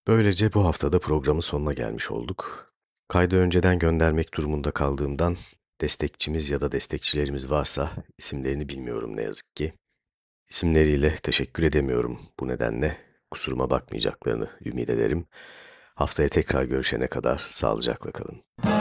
Böylece bu haftada programın sonuna gelmiş olduk. Kaydı önceden göndermek durumunda kaldığımdan destekçimiz ya da destekçilerimiz varsa isimlerini bilmiyorum ne yazık ki. İsimleriyle teşekkür edemiyorum bu nedenle. Kusuruma bakmayacaklarını ümit ederim. Haftaya tekrar görüşene kadar sağlıcakla kalın.